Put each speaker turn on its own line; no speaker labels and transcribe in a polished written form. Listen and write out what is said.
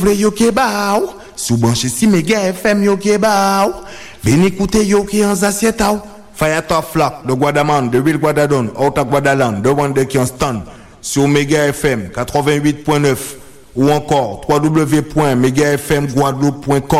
Vle yo ke ba ou, sou branche si Mega FM yo ke ba ou. Veni écouter yo ki en assiette ou. Fire top flock de Guadaman, de Real Guadadon, out of Guadaland, de Wande qui en stand. Sur Mega FM 88.9 ou encore www.megafmguadeloupe.com.